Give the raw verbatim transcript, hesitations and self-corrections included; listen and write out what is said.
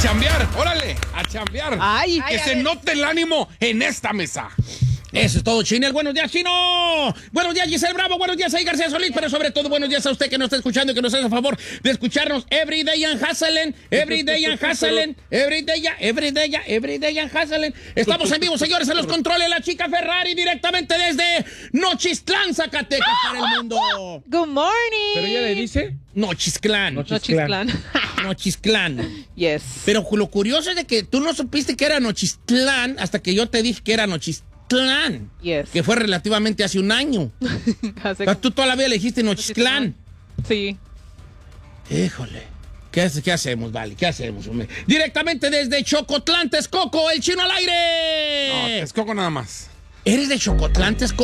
chambear, órale, a chambear. Ay, que ay, se a ver. note el ánimo en esta mesa. Eso es todo, Chinel. Buenos días, Chino. Buenos días, Giselle Bravo. Buenos días, ahí García Solís. Pero sobre todo, buenos días a usted que nos está escuchando y que nos hace el favor de escucharnos every day and hustling, every day and hustling, every day, every day, every day and hustling. Estamos en vivo, señores, en los controles. La chica Ferrari directamente desde Nochistlán, Zacatecas, para el mundo. Good morning. Pero ella le dice... Nochistlán. Nochistlán. Nochistlán. Yes. Pero lo curioso es de que tú no supiste que era Nochistlán hasta que yo te dije que era Nochistlán. Yes. Que fue relativamente hace un año. Hace- O sea, tú toda la vida le dijiste Nochistlán. Sí. Híjole. ¿Qué, hace- ¿Qué hacemos, vale? ¿Qué hacemos, hombre? Directamente desde Chocotlán, Texcoco, el Chino al aire. No, Texcoco nada más. ¿Eres de Chocotlán, Texcoco?